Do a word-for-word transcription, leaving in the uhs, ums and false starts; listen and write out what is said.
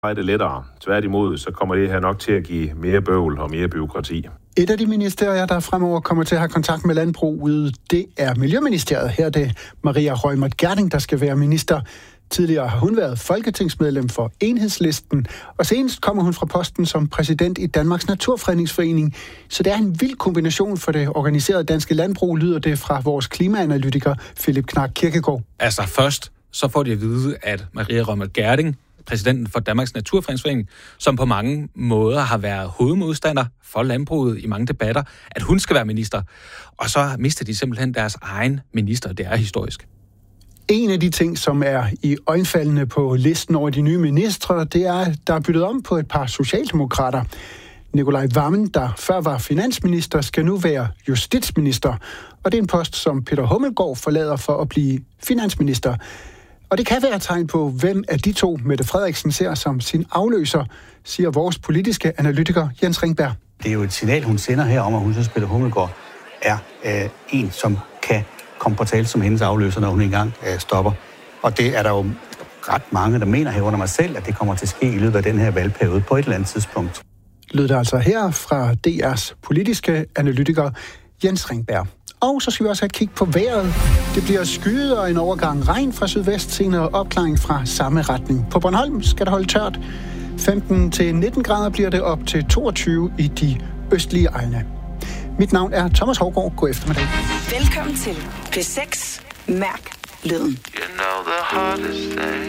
det lettere. Tværtimod, så kommer det her nok til at give mere bøvl og mere byråkrati. Et af de ministerier, der fremover kommer til at have kontakt med landbruget, det er Miljøministeriet. Her er det Maria Reumert Gjerding, der skal være minister. Tidligere har hun været folketingsmedlem for Enhedslisten, og senest kommer hun fra posten som præsident i Danmarks Naturfredningsforening. Så det er en vild kombination for det organiserede danske landbrug, lyder det fra vores klimaanalytiker Philip Knark Kirkegaard. Altså først, så får de at vide, at Maria Reumert Gjerding, præsidenten for Danmarks Naturfredningsforening, som på mange måder har været hovedmodstander for landbruget i mange debatter, at hun skal være minister. Og så mister de simpelthen deres egen minister. Det er historisk. En af de ting, som er i øjenfaldene på listen over de nye ministre, det er, at der er byttet om på et par socialdemokrater. Nicolai Wammen, der før var finansminister, skal nu være justitsminister. Og det er en post, som Peter Hummelgaard forlader for at blive finansminister. Og det kan være et tegn på, hvem af de to Mette Frederiksen ser som sin afløser, siger vores politiske analytiker Jens Ringberg. Det er jo et signal, hun sender her om, at hun synes, Peter Hummelgaard er øh, en, som kan komme på tale som hendes afløser, når hun engang øh, stopper. Og det er der jo ret mange, der mener herunder mig selv, at det kommer til at ske i løbet af den her valgperiode på et eller andet tidspunkt. Lød det altså her fra D R's politiske analytiker Jens Ringberg. Og så skal vi også have et kig på vejret. Det bliver skyet og en overgang regn fra sydvest, senere opklaring fra samme retning. På Bornholm skal det holde tørt. femten til nitten grader bliver det op til toogtyve i de østlige egne. Mit navn er Thomas Hougaard. God eftermiddag. Velkommen til P seks. Mærk lyden. You know the hardest thing